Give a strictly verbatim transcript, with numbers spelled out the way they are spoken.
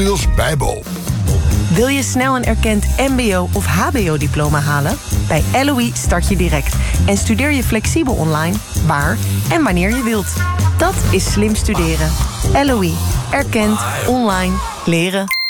Niels Bijbel. Wil je snel een erkend mbo of hbo-diploma halen? Bij L O E start je direct en studeer je flexibel online, waar en wanneer je wilt. Dat is slim studeren. L O E. Erkend, online, leren.